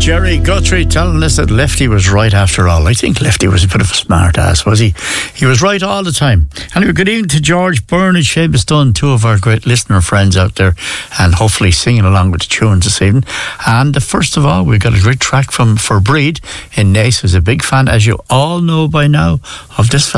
Jerry Guthrie telling us that Lefty was right after all. I think Lefty was a bit of a smart ass, was he? He was right all the time. Anyway, good evening to George Byrne and Seamus Dunn, two of our great listener friends out there, and hopefully singing along with the tunes this evening. And first of all, we've got a great track from For Breed in Naas, who's a big fan, as you all know by now, of this